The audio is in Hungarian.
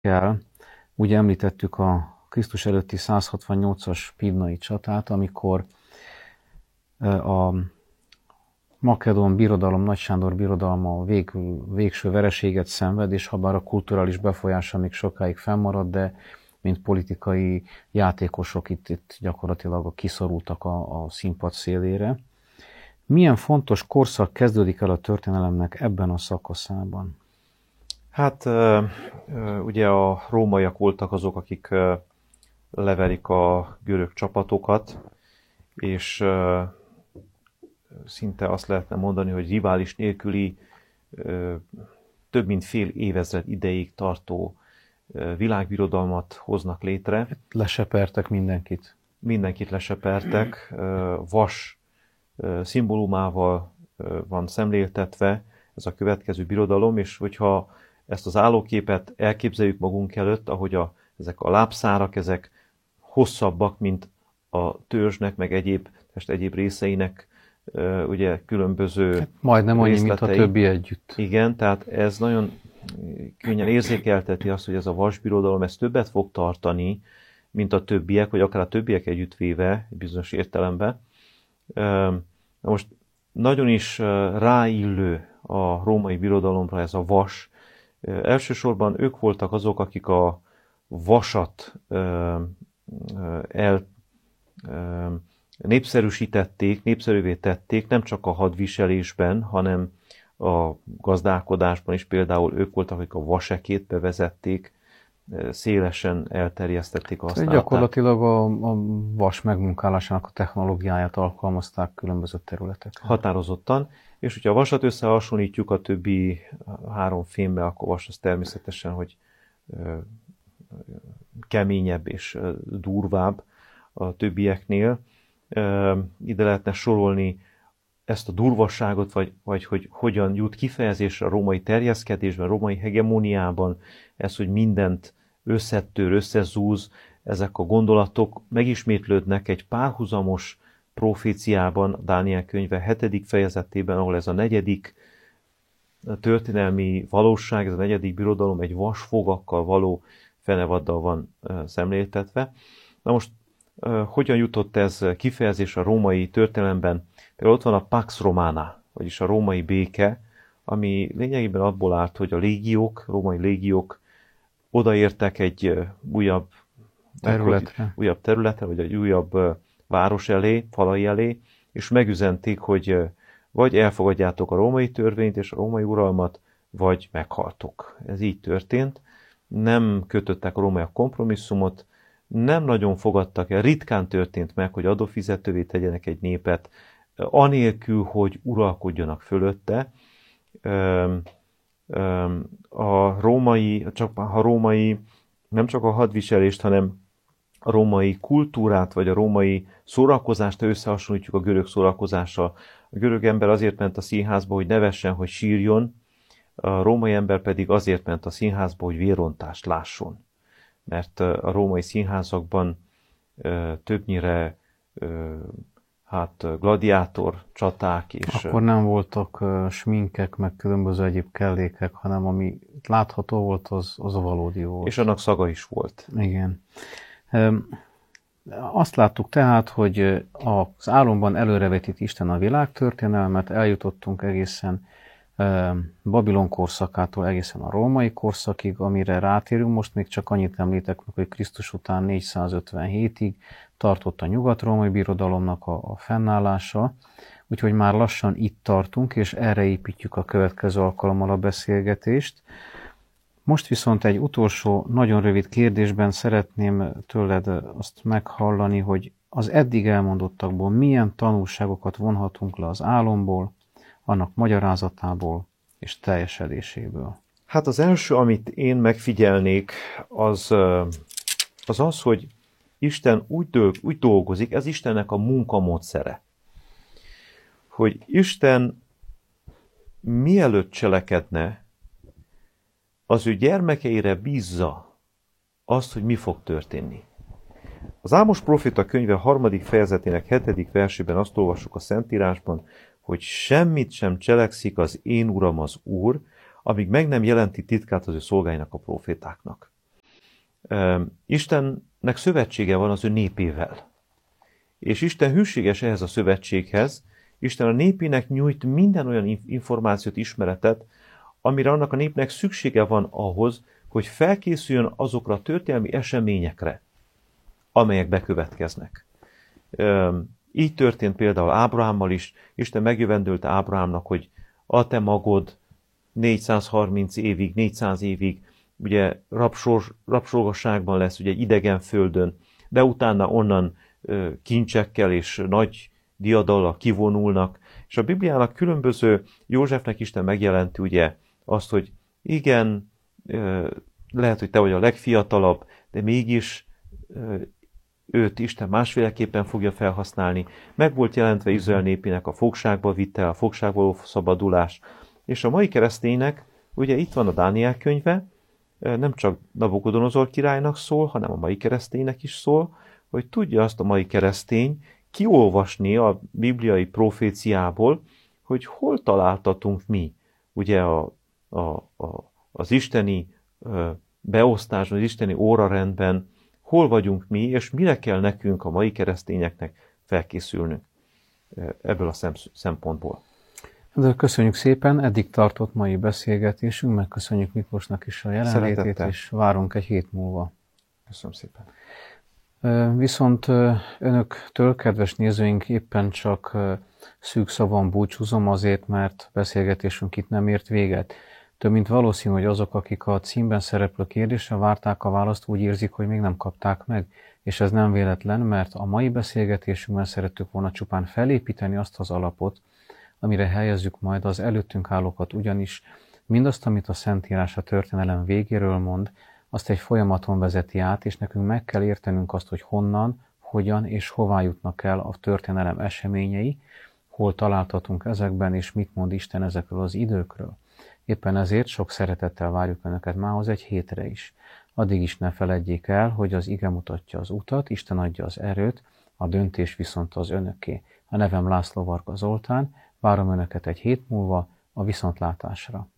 kell. Ugye említettük a Krisztus előtti 168-as Pidnai csatát, amikor a Makedón birodalom, Nagy Sándor birodalma végső vereséget szenved, és habár a kulturális befolyása még sokáig fennmarad, de mint politikai játékosok itt gyakorlatilag kiszorultak a színpad szélére. Milyen fontos korszak kezdődik el a történelemnek ebben a szakaszában? Hát ugye a rómaiak voltak azok, akik leverik a görög csapatokat, és szinte azt lehetne mondani, hogy rivális nélküli több mint fél évezred ideig tartó világbirodalmat hoznak létre. Lesepertek mindenkit. Mindenkit lesepertek, vas szimbólumával van szemléltetve ez a következő birodalom, és hogyha ezt az állóképet elképzeljük magunk előtt, ahogy ezek a lábszárak, ezek hosszabbak, mint a törzsnek, meg egyéb részeinek, ugye különböző hát majdnem annyi, részletei. mint a többi együtt. Igen, tehát ez nagyon könnyen érzékelteti azt, hogy ez a vasbirodalom, ez többet fog tartani, mint a többiek, vagy akár a többiek együttvéve, bizonyos értelemben. Most nagyon is ráillő a római birodalomra ez a vas. Elsősorban ők voltak azok, akik a vasat népszerűvé tették, nem csak a hadviselésben, hanem a gazdálkodásban is. Például ők voltak, akik a vasekét bevezették, szélesen elterjesztették a használatát. Gyakorlatilag a vas megmunkálásának a technológiáját alkalmazták különböző területeken. Határozottan, és hogyha a vasat összehasonlítjuk a többi három fémmel, akkor vas az természetesen, hogy keményebb és durvább a többieknél. Ide lehetne sorolni ezt a durvasságot, vagy hogy hogyan jut kifejezésre a római terjeszkedésben, a római hegemóniában, ez, hogy mindent összetör, összezúz, ezek a gondolatok megismétlődnek egy párhuzamos proféciában, Dániel könyve 7. fejezetében, ahol ez a negyedik történelmi valóság, ez a negyedik birodalom egy vasfogakkal való fenevaddal van szemléltetve. Na most, hogyan jutott ez kifejezésre a római történelemben? Például ott van a Pax Romana, vagyis a római béke, ami lényegében abból állt, hogy a római légiók odaértek egy újabb területre, vagy egy újabb város elé, falai elé, és megüzenték, hogy vagy elfogadjátok a római törvényt és a római uralmat, vagy meghaltok. Ez így történt. Nem kötöttek a rómaiak kompromisszumot, nem nagyon fogadtak el, ritkán történt meg, hogy adófizetővé tegyenek egy népet, anélkül, hogy uralkodjanak fölötte. A római, nem csak a hadviselést, hanem a római kultúrát, vagy a római szórakozást összehasonlítjuk a görög szórakozással. A görög ember azért ment a színházba, hogy nevessen, hogy sírjon, a római ember pedig azért ment a színházba, hogy vérontást lásson. Mert a római színházakban többnyire gladiátor csaták és... Akkor nem voltak sminkek, meg különböző egyéb kellékek, hanem ami látható volt, az a valódi volt. És annak szaga is volt. Igen. Azt láttuk tehát, hogy az álomban előrevetít Isten a világtörténelmet, eljutottunk egészen Babilon korszakától egészen a római korszakig, amire rátérünk. Most még csak annyit említek meg, hogy Krisztus után 457-ig tartott a nyugat-római birodalomnak a fennállása, úgyhogy már lassan itt tartunk, és erre építjük a következő alkalommal a beszélgetést. Most viszont egy utolsó, nagyon rövid kérdésben szeretném tőled azt meghallani, hogy az eddig elmondottakból milyen tanulságokat vonhatunk le az álomból, annak magyarázatából és teljesedéséből. Hát az első, amit én megfigyelnék, az, hogy Isten úgy dolgozik, ez Istennek a munkamódszere, hogy Isten mielőtt cselekedne, az ő gyermekeire bízza azt, hogy mi fog történni. Az Ámos próféta könyve 3. fejezetének 7. versében azt olvassuk a Szentírásban, hogy semmit sem cselekszik az én Uram az Úr, amíg meg nem jelenti titkát az ő szolgáinak, a prófétáknak. Istennek szövetsége van az ő népével. És Isten hűséges ehhez a szövetséghez. Isten a népének nyújt minden olyan információt, ismeretet, amire annak a népnek szüksége van ahhoz, hogy felkészüljön azokra a történelmi eseményekre, amelyek bekövetkeznek. Így történt például Ábrahámmal is. Isten megjövendőlte Ábrahámnak, hogy a te magod 430 évig, 400 évig ugye rabszolgasságban lesz, ugye egy idegen földön, de utána onnan kincsekkel és nagy diadallal kivonulnak. És a Bibliának különböző, Józsefnek Isten megjelenti ugye azt, hogy igen, lehet, hogy te vagy a legfiatalabb, de mégis őt Isten másféleképpen fogja felhasználni. Meg volt jelentve Izrael népének a fogságba vitte, a fogságba való szabadulás. És a mai kereszténynek, ugye itt van a Dániel könyve, nem csak Nabukodonozor királynak szól, hanem a mai kereszténynek is szól, hogy tudja azt a mai keresztény kiolvasni a bibliai proféciából, hogy hol találtatunk mi, ugye az isteni beosztásban, az isteni órarendben, hol vagyunk mi, és mire kell nekünk, a mai keresztényeknek felkészülnünk ebből a szempontból. De köszönjük szépen, eddig tartott mai beszélgetésünk, megköszönjük Miklósnak is a jelenlétét, Szeretettel. és várunk egy hét múlva. Köszönöm szépen. Viszont önöktől, kedves nézőink, éppen csak szűk szavon búcsúzom azért, mert beszélgetésünk itt nem ért véget. Több mint valószínű, hogy azok, akik a címben szereplő kérdésre várták a választ, úgy érzik, hogy még nem kapták meg. És ez nem véletlen, mert a mai beszélgetésünkben szerettük volna csupán felépíteni azt az alapot, amire helyezzük majd az előttünk állókat, ugyanis mindazt, amit a Szentírás a történelem végéről mond, azt egy folyamaton vezeti át, és nekünk meg kell értenünk azt, hogy honnan, hogyan és hová jutnak el a történelem eseményei, hol találtatunk ezekben, és mit mond Isten ezekről az időkről. Éppen ezért sok szeretettel várjuk Önöket mához egy hétre is. Addig is ne feledjék el, hogy az ige mutatja az utat, Isten adja az erőt, a döntés viszont az Önöké. A nevem László Varga Zoltán, várom Önöket egy hét múlva a viszontlátásra.